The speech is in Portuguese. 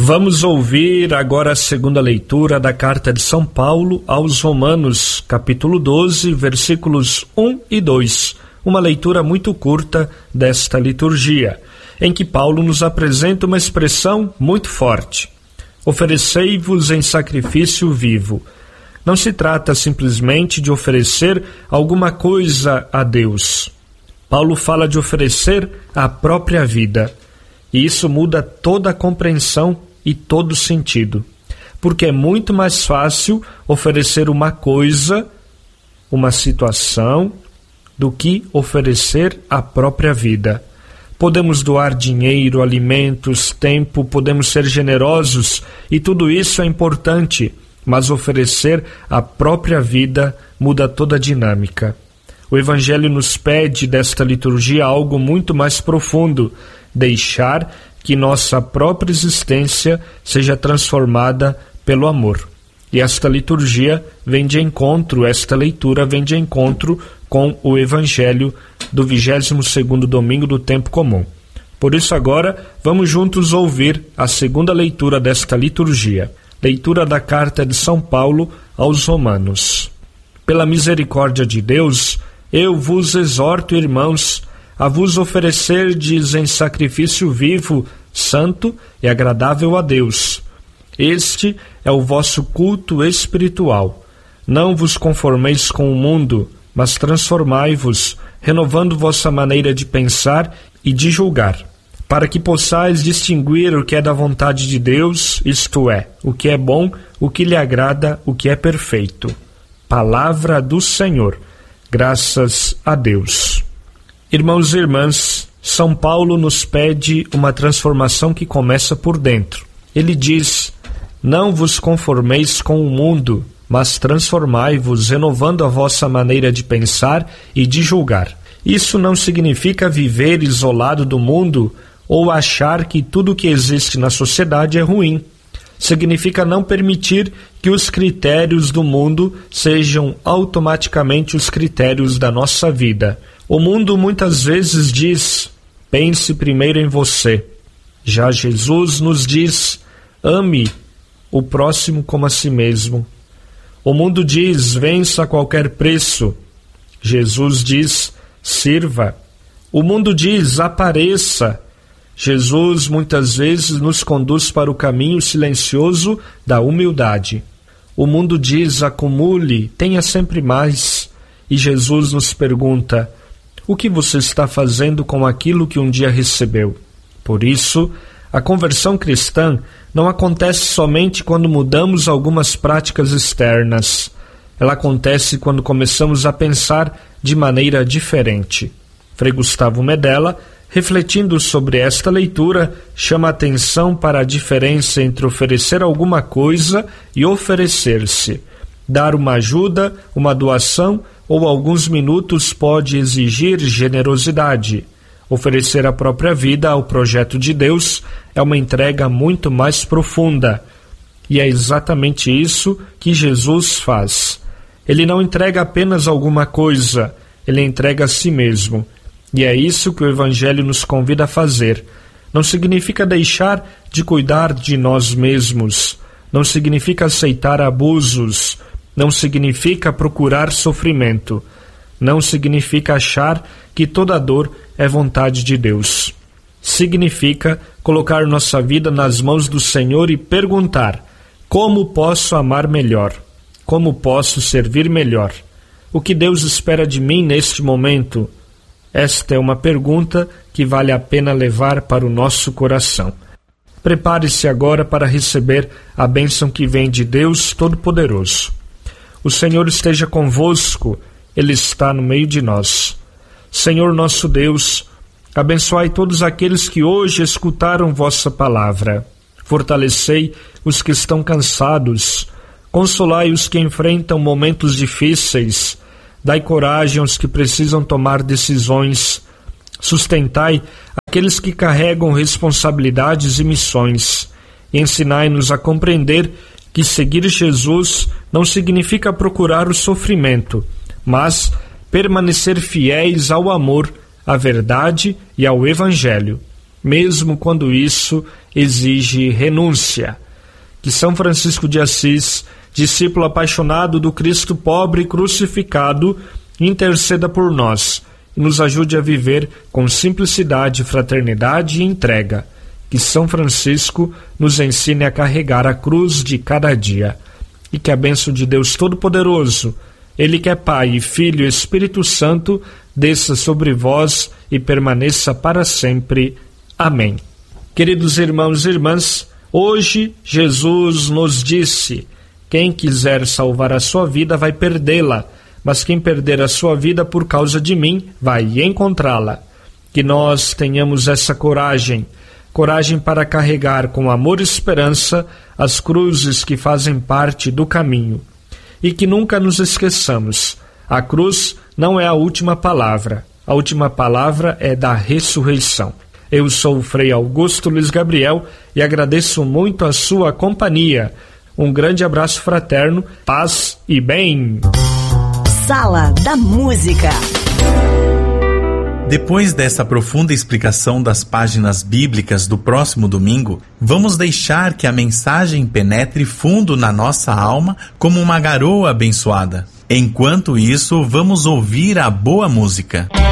Vamos ouvir agora a segunda leitura da carta de São Paulo aos Romanos, capítulo 12, versículos 1 e 2. Uma leitura muito curta desta liturgia, em que Paulo nos apresenta uma expressão muito forte. Oferecei-vos em sacrifício vivo. Não se trata simplesmente de oferecer alguma coisa a Deus. Paulo fala de oferecer a própria vida. E isso muda toda a compreensão e todo o sentido. Porque é muito mais fácil oferecer uma coisa, uma situação, do que oferecer a própria vida. Podemos doar dinheiro, alimentos, tempo, podemos ser generosos e tudo isso é importante, mas oferecer a própria vida muda toda a dinâmica. O Evangelho nos pede desta liturgia algo muito mais profundo, deixar que nossa própria existência seja transformada pelo amor. E esta liturgia vem de encontro, esta leitura vem de encontro com o Evangelho do 22º domingo do tempo comum. Por isso agora, vamos juntos ouvir a segunda leitura desta liturgia. Leitura da carta de São Paulo aos Romanos. Pela misericórdia de Deus, eu vos exorto, irmãos, a vos oferecerdes em sacrifício vivo, santo e agradável a Deus. Este é o vosso culto espiritual. Não vos conformeis com o mundo, mas transformai-vos, renovando vossa maneira de pensar e de julgar, para que possais distinguir o que é da vontade de Deus, isto é, o que é bom, o que lhe agrada, o que é perfeito. Palavra do Senhor. Graças a Deus. Irmãos e irmãs, São Paulo nos pede uma transformação que começa por dentro. Ele diz: não vos conformeis com o mundo, mas transformai-vos, renovando a vossa maneira de pensar e de julgar. Isso não significa viver isolado do mundo ou achar que tudo que existe na sociedade é ruim. Significa não permitir que os critérios do mundo sejam automaticamente os critérios da nossa vida. O mundo muitas vezes diz: pense primeiro em você. Já Jesus nos diz: ame o próximo como a si mesmo. O mundo diz: vença a qualquer preço. Jesus diz: sirva. O mundo diz: apareça. Jesus muitas vezes nos conduz para o caminho silencioso da humildade. O mundo diz: acumule, tenha sempre mais. E Jesus nos pergunta: o que você está fazendo com aquilo que um dia recebeu? Por isso, a conversão cristã não acontece somente quando mudamos algumas práticas externas. Ela acontece quando começamos a pensar de maneira diferente. Frei Gustavo Medella, refletindo sobre esta leitura, chama a atenção para a diferença entre oferecer alguma coisa e oferecer-se. Dar uma ajuda, uma doação ou alguns minutos pode exigir generosidade. Oferecer a própria vida ao projeto de Deus é uma entrega muito mais profunda. E é exatamente isso que Jesus faz. Ele não entrega apenas alguma coisa, ele entrega a si mesmo. E é isso que o Evangelho nos convida a fazer. Não significa deixar de cuidar de nós mesmos. Não significa aceitar abusos. Não significa procurar sofrimento. Não significa achar que toda dor é vontade de Deus. Significa colocar nossa vida nas mãos do Senhor e perguntar: como posso amar melhor? Como posso servir melhor? O que Deus espera de mim neste momento? Esta é uma pergunta que vale a pena levar para o nosso coração. Prepare-se agora para receber a bênção que vem de Deus Todo-Poderoso. O Senhor esteja convosco, Ele está no meio de nós. Senhor nosso Deus, abençoai todos aqueles que hoje escutaram vossa palavra. Fortalecei os que estão cansados, consolai os que enfrentam momentos difíceis, dai coragem aos que precisam tomar decisões, sustentai aqueles que carregam responsabilidades e missões, e ensinai-nos a compreender que seguir Jesus não significa procurar o sofrimento, mas permanecer fiéis ao amor, à verdade e ao Evangelho. mesmo quando isso exige renúncia. Que São Francisco de Assis, discípulo apaixonado do Cristo pobre e crucificado, interceda por nós e nos ajude a viver com simplicidade, fraternidade e entrega. Que São Francisco nos ensine a carregar a cruz de cada dia. E que a bênção de Deus Todo-Poderoso, Ele que é Pai, Filho e Espírito Santo, desça sobre vós e permaneça para sempre. Amém. Queridos irmãos e irmãs, hoje Jesus nos disse: quem quiser salvar a sua vida vai perdê-la, mas quem perder a sua vida por causa de mim vai encontrá-la. Que nós tenhamos essa coragem para carregar com amor e esperança as cruzes que fazem parte do caminho. E que nunca nos esqueçamos, a cruz não é a última palavra é da ressurreição. Eu sou o Frei Augusto Luiz Gabriel e agradeço muito a sua companhia. Um grande abraço fraterno, paz e bem. Sala da Música. Depois dessa profunda explicação das páginas bíblicas do próximo domingo, vamos deixar que a mensagem penetre fundo na nossa alma como uma garoa abençoada. Enquanto isso, vamos ouvir a boa música.